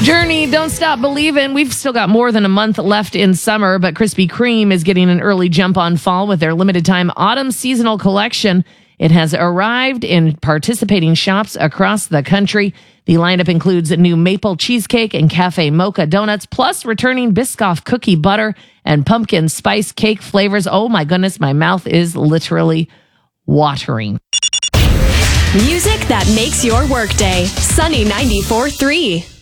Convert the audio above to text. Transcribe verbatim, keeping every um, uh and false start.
Journey, Don't Stop Believin'. We've still got more than a month left in summer, but Krispy Kreme is getting an early jump on fall with their limited time autumn seasonal collection. It has arrived in participating shops across the country. The lineup includes new maple cheesecake and cafe mocha donuts, plus returning Biscoff cookie butter and pumpkin spice cake flavors. Oh my goodness, my mouth is literally watering. Music that makes your workday. Sunny ninety-four point three.